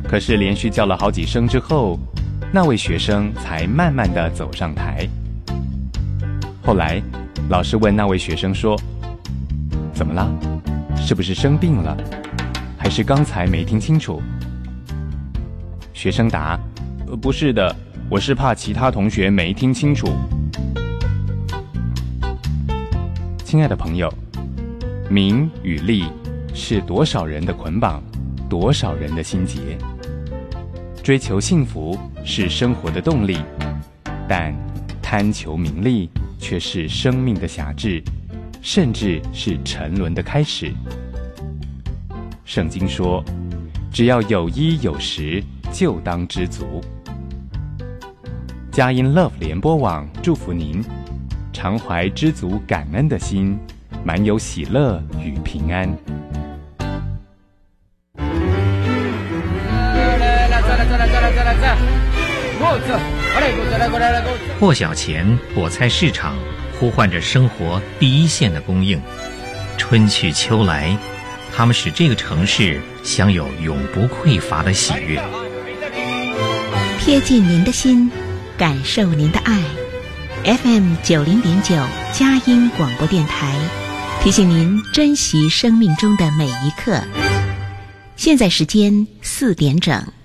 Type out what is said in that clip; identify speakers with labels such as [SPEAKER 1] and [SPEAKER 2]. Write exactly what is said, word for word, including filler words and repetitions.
[SPEAKER 1] 可是连续叫了好几声之后，那位学生才慢慢地走上台。后来老师问那位学生说：怎么了？是不是生病了？还是刚才没听清楚？学生答：呃，不是的，我是怕其他同学没听清楚。亲爱的朋友，名与利是多少人的捆绑，多少人的心结。追求幸福是生活的动力，但贪求名利却是生命的辖制，甚至是沉沦的开始。圣经说，只要有衣有食，就当知足。佳音 Love 联播网祝福您，常怀知足感恩的心，满有喜乐与平安。
[SPEAKER 2] 破晓前，果菜市场呼唤着生活第一线的供应。春去秋来，他们使这个城市享有永不匮乏的喜悦。
[SPEAKER 3] 贴近您的心，感受您的爱。F M 九零点九佳音广播电台，提醒您珍惜生命中的每一刻。现在时间四点整。